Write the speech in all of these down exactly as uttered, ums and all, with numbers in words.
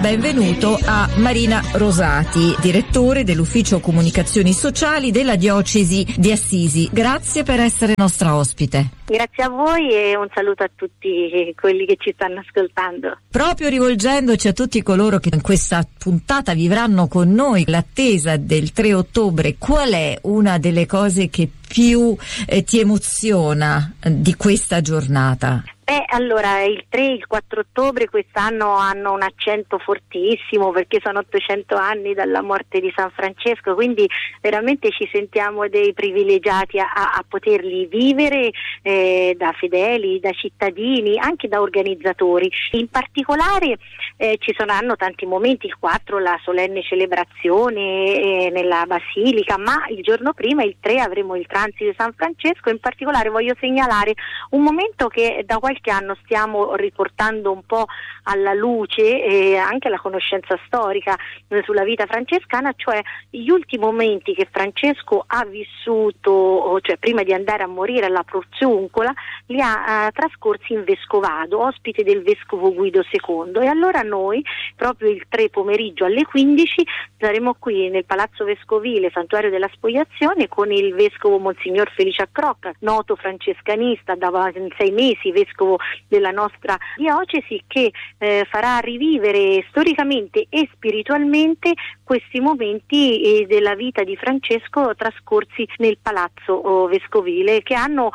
benvenuto a Marina Rosati, direttore dell'Ufficio Comunicazioni Sociali della Diocesi di Assisi. Grazie per essere nostra ospite. Grazie a voi e un saluto a tutti quelli che ci stanno ascoltando. Proprio rivolgendoci a tutti coloro che in questa puntata vivranno con noi l'attesa del tre ottobre, qual è una delle cose che più eh, ti emoziona di questa giornata? Beh, allora il tre e il quattro ottobre quest'anno hanno un accento fortissimo perché sono ottocento anni dalla morte di San Francesco, quindi veramente ci sentiamo dei privilegiati a, a poterli vivere eh, da fedeli, da cittadini, anche da organizzatori. In particolare eh, ci saranno tanti momenti, il quattro la solenne celebrazione eh, nella Basilica, ma il giorno prima, il tre, avremo il transito di San Francesco. In particolare voglio segnalare un momento che da qualche anno stiamo riportando un po' alla luce e anche alla conoscenza storica eh, sulla vita francescana, cioè gli ultimi momenti che Francesco ha vissuto, cioè prima di andare a morire alla Porziuncola, li ha eh, trascorsi in Vescovado, ospite del vescovo Guido secondo. E allora noi, proprio il tre pomeriggio alle quindici, saremo qui nel Palazzo Vescovile, Santuario della Spogliazione, con il vescovo Monsignor Felice Accrocca, noto francescanista da sei mesi, vescovo della nostra diocesi, che eh, farà rivivere storicamente e spiritualmente questi momenti eh, della vita di Francesco trascorsi nel Palazzo oh, Vescovile, che hanno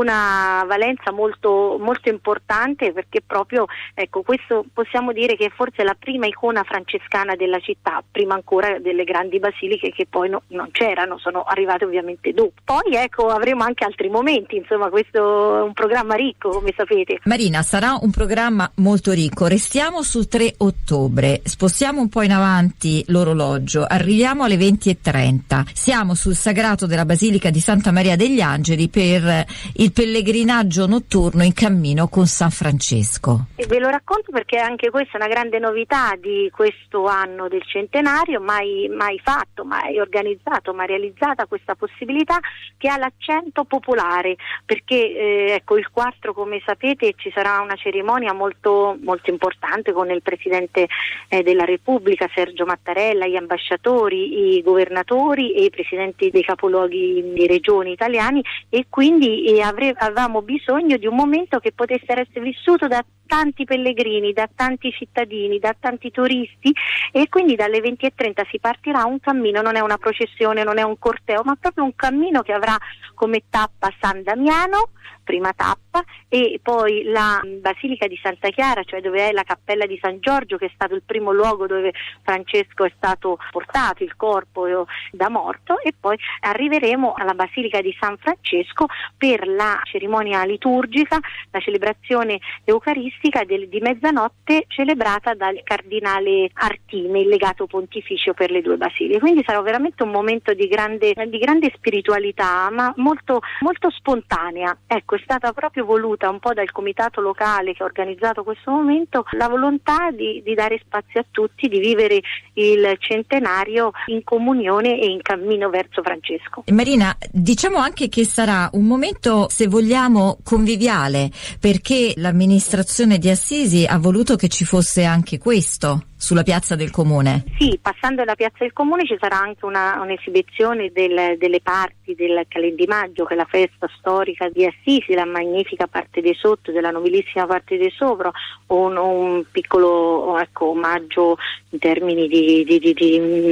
una valenza molto molto importante, perché proprio, ecco, questo possiamo dire che forse è la prima icona francescana della città, prima ancora delle grandi basiliche che poi no, non c'erano, sono arrivate ovviamente dopo. Poi ecco, avremo anche altri momenti, insomma questo è un programma ricco, come sapete. Marina, sarà un programma molto ricco. Restiamo sul tre ottobre, spostiamo un po' in avanti l'orologio, arriviamo alle venti e trenta. Siamo sul sagrato della Basilica di Santa Maria degli Angeli per il pellegrinaggio notturno in cammino con San Francesco. E ve lo racconto perché anche questa è una grande novità di questo anno del centenario, mai, mai fatto, mai organizzato, mai realizzata questa possibilità, che ha l'accento popolare, perché eh, ecco, il quattro, come sapete, ci sarà una cerimonia molto molto importante con il Presidente eh, della Repubblica Sergio Mattarella, gli ambasciatori, i governatori e i presidenti dei capoluoghi di regioni italiani, e quindi eh, avre- avevamo bisogno di un momento che potesse essere vissuto da tanti pellegrini, da tanti cittadini, da tanti turisti, e quindi dalle venti e trenta si partirà un cammino, non è una processione, non è un corteo, ma proprio un cammino che avrà come tappa San Damiano, prima tappa, e poi la Basilica di Santa Chiara, cioè dove è la cappella di San Giorgio, che è stato il primo luogo dove Francesco è stato portato, il corpo da morto, e poi arriveremo alla Basilica di San Francesco per la cerimonia liturgica, la celebrazione eucaristica del, di mezzanotte, celebrata dal cardinale Artime, il legato pontificio per le due basiliche. Quindi sarà veramente un momento di grande, di grande spiritualità, ma molto, molto spontanea. Ecco, è stata proprio voluta un po' dal comitato locale che ha organizzato questo momento la volontà di, di dare spazio a tutti, di vivere il centenario in comunione e in cammino verso Francesco. Marina, diciamo anche che sarà un momento, se vogliamo, conviviale, perché l'amministrazione di Assisi ha voluto che ci fosse anche questo sulla piazza del Comune. Sì, passando alla piazza del Comune ci sarà anche una, un'esibizione del, delle parti del Calendimaggio, che è la festa storica di Assisi, la magnifica parte di sotto della nobilissima parte di sopra, un, un piccolo ecco, omaggio in termini di, di, di,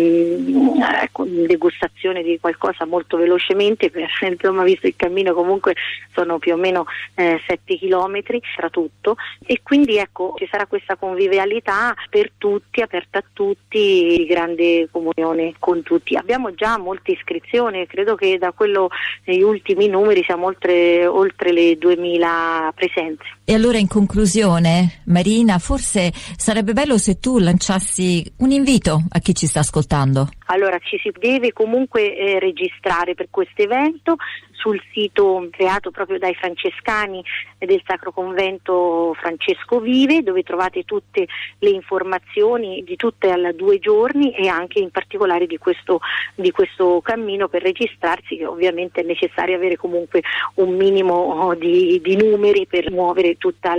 di ecco, degustazione di qualcosa molto velocemente, per, insomma, visto il cammino comunque sono più o meno eh, sette chilometri tra tutto, e quindi ecco ci sarà questa convivialità per tutti, aperta a tutti, di grande comunione con tutti. Abbiamo già molte iscrizioni, credo che da quello negli ultimi numeri siamo oltre, oltre le duemila presenze. E allora, in conclusione, Marina, forse sarebbe bello se tu lanciassi un invito a chi ci sta ascoltando. Allora ci si deve comunque eh, registrare per questo evento sul sito creato proprio dai francescani del Sacro Convento Francesco Vive, dove trovate tutte le informazioni di tutte alle due giorni e anche in particolare di questo, di questo cammino per registrarsi, che ovviamente è necessario avere comunque un minimo di, di numeri per muovere tutte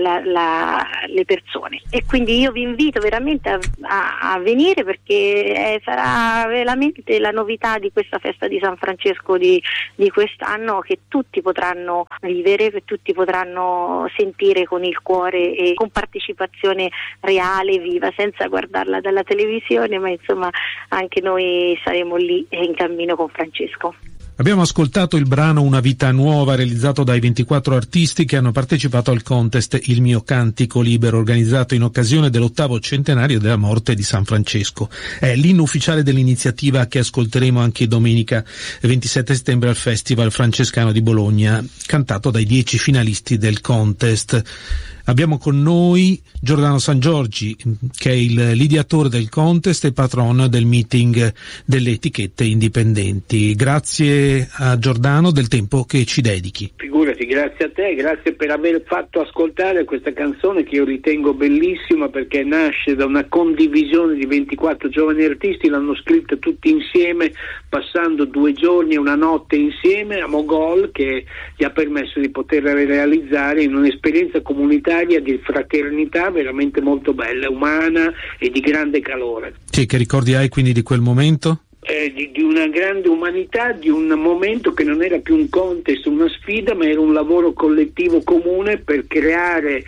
le persone. E quindi io vi invito veramente a, a, a venire, perché eh, sarà veramente la novità di questa festa di San Francesco di, di quest'anno, che tutti potranno vivere, che tutti potranno sentire con il cuore e con partecipazione reale, viva, senza guardarla dalla televisione, ma insomma anche noi saremo lì in cammino con Francesco. Abbiamo ascoltato il brano Una vita nuova, realizzato dai ventiquattro artisti che hanno partecipato al contest Il mio cantico libero, organizzato in occasione dell'ottavo centenario della morte di San Francesco. È l'inno ufficiale dell'iniziativa che ascolteremo anche domenica ventisette settembre al Festival Francescano di Bologna, cantato dai dieci finalisti del contest. Abbiamo con noi Giordano Sangiorgi, che è il l'ideatore del contest e patron del meeting delle etichette indipendenti. Grazie a Giordano del tempo che ci dedichi. Figurati, grazie a te, grazie per aver fatto ascoltare questa canzone che io ritengo bellissima, perché nasce da una condivisione di ventiquattro giovani artisti, l'hanno scritta tutti insieme, passando due giorni e una notte insieme a Mogol, che gli ha permesso di poterla realizzare in un'esperienza comunitaria di fraternità veramente molto bella, umana e di grande calore. Sì, che ricordi hai quindi di quel momento? Eh, di, di una grande umanità, di un momento che non era più un contest, una sfida, ma era un lavoro collettivo comune per creare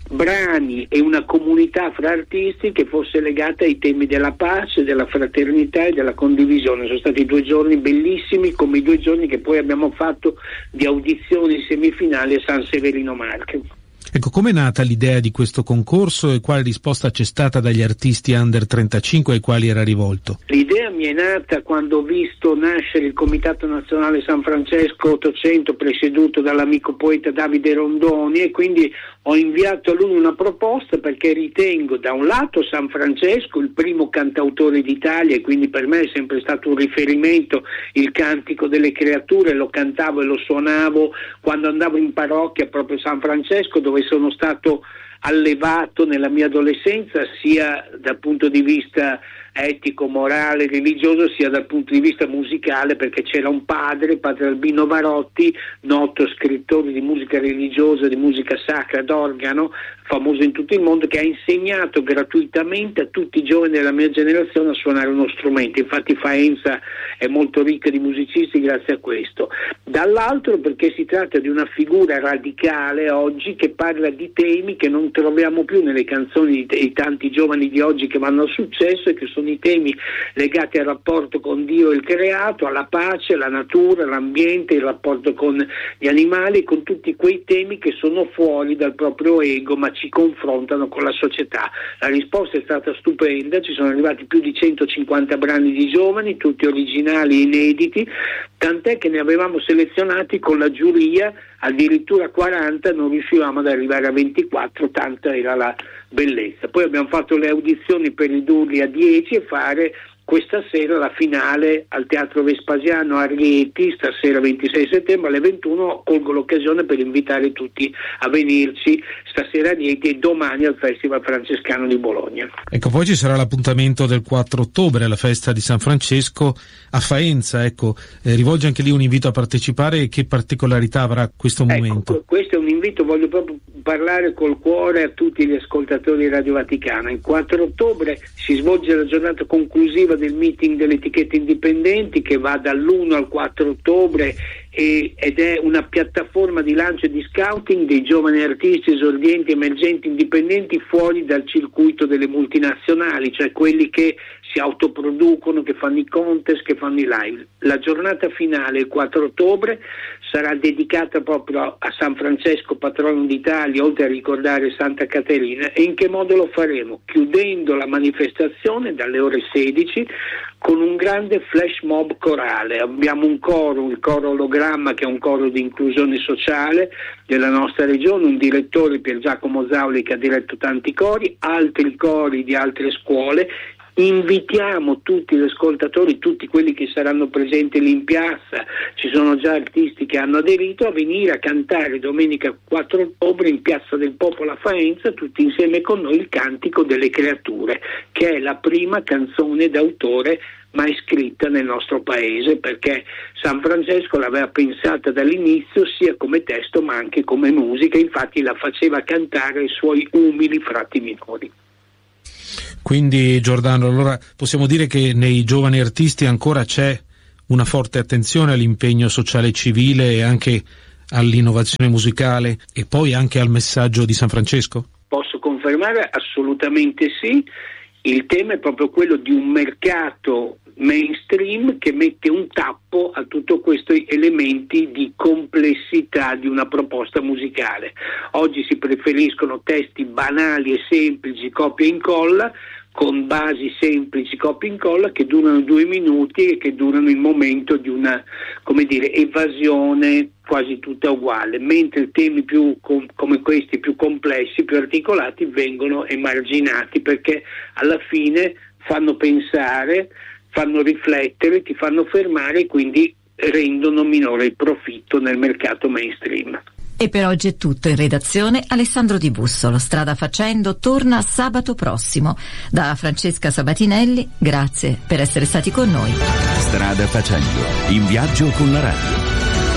brani e una comunità fra artisti che fosse legata ai temi della pace, della fraternità e della condivisione. Sono stati due giorni bellissimi, come i due giorni che poi abbiamo fatto di audizioni semifinali a San Severino Marche. Ecco, com'è nata l'idea di questo concorso e quale risposta c'è stata dagli artisti under trentacinque ai quali era rivolto? L'idea mi è nata quando ho visto nascere il Comitato Nazionale San Francesco ottocento, presieduto dall'amico poeta Davide Rondoni, e quindi ho inviato a lui una proposta, perché ritengo da un lato San Francesco il primo cantautore d'Italia, e quindi per me è sempre stato un riferimento il Cantico delle Creature, lo cantavo e lo suonavo quando andavo in parrocchia proprio San Francesco, dove sono stato allevato nella mia adolescenza, sia dal punto di vista etico, morale, religioso, sia dal punto di vista musicale, perché c'era un padre, padre Albino Varotti, noto scrittore di musica religiosa, di musica sacra d'organo, famoso in tutto il mondo, che ha insegnato gratuitamente a tutti i giovani della mia generazione a suonare uno strumento. Infatti Faenza è molto ricca di musicisti grazie a questo. Dall'altro perché si tratta di una figura radicale oggi, che parla di temi che non troviamo più nelle canzoni di tanti giovani di oggi che vanno a successo, e che sono i temi legati al rapporto con Dio e il creato, alla pace, alla natura, all'ambiente, il rapporto con gli animali, con tutti quei temi che sono fuori dal proprio ego ma ci confrontano con la società. La risposta è stata stupenda, ci sono arrivati più di centocinquanta brani di giovani, tutti originali e inediti, tant'è che ne avevamo selezionati con la giuria addirittura quaranta, non riuscivamo ad arrivare a ventiquattro, tanta era la bellezza. Poi abbiamo fatto le audizioni per ridurli a dieci e fare questa sera la finale al Teatro Vespasiano a Rieti, stasera ventisei settembre alle ventuno. Colgo l'occasione per invitare tutti a venirci stasera a Rieti e domani al Festival Francescano di Bologna. Ecco, poi ci sarà l'appuntamento del quattro ottobre, la festa di San Francesco a Faenza. Ecco, eh, rivolge anche lì un invito a partecipare, e che particolarità avrà questo momento? Ecco, questo è un invito, voglio proprio parlare col cuore a tutti gli ascoltatori di Radio Vaticana. Il quattro ottobre si svolge la giornata conclusiva del meeting delle etichette indipendenti, che va dall'uno al quattro ottobre e, ed è una piattaforma di lancio e di scouting dei giovani artisti esordienti, emergenti, indipendenti fuori dal circuito delle multinazionali, cioè quelli che si autoproducono, che fanno i contest, che fanno i live. La giornata finale, il quattro ottobre, sarà dedicata proprio a San Francesco, patrono d'Italia, oltre a ricordare Santa Caterina. E in che modo lo faremo? Chiudendo la manifestazione dalle ore sedici con un grande flash mob corale. Abbiamo un coro, il coro Ologramma, che è un coro di inclusione sociale della nostra regione, un direttore, Pier Giacomo Zauli, che ha diretto tanti cori, altri cori di altre scuole, invitiamo tutti gli ascoltatori, tutti quelli che saranno presenti lì in piazza, ci sono già artisti che hanno aderito, a venire a cantare domenica quattro ottobre in Piazza del Popolo a Faenza, tutti insieme con noi, il Cantico delle Creature, che è la prima canzone d'autore mai scritta nel nostro paese, perché San Francesco l'aveva pensata dall'inizio sia come testo ma anche come musica, infatti la faceva cantare ai suoi umili frati minori. Quindi Giordano, allora possiamo dire che nei giovani artisti ancora c'è una forte attenzione all'impegno sociale e civile e anche all'innovazione musicale e poi anche al messaggio di San Francesco? Posso confermare assolutamente sì. Il tema è proprio quello di un mercato mainstream che mette un tappo a tutti questi elementi di complessità di una proposta musicale. Oggi si preferiscono testi banali e semplici, copia e incolla, con basi semplici, copia e incolla, che durano due minuti e che durano il momento di una, come dire, evasione quasi tutta uguale, mentre temi più com- come questi, più complessi, più articolati, vengono emarginati perché alla fine fanno pensare, fanno riflettere, ti fanno fermare e quindi rendono minore il profitto nel mercato mainstream. E per oggi è tutto. In redazione Alessandro Di Bussolo. Strada facendo torna sabato prossimo. Da Francesca Sabatinelli, grazie per essere stati con noi. Strada facendo, in viaggio con la radio.